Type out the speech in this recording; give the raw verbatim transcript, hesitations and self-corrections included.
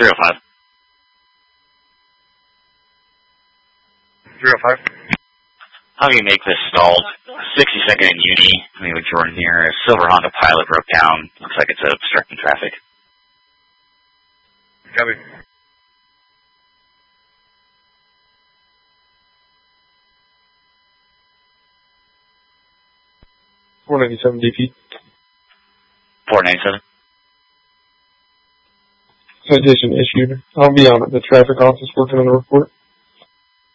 three oh five. three oh five. How do you make this stalled? sixty second in Uni. I mean, with Jordan here. A silver Honda Pilot broke down. Looks like it's obstructing traffic. Copy. four ninety-seven D P. four ninety-seven. Citation issued. I'll be on at the traffic office working on the report.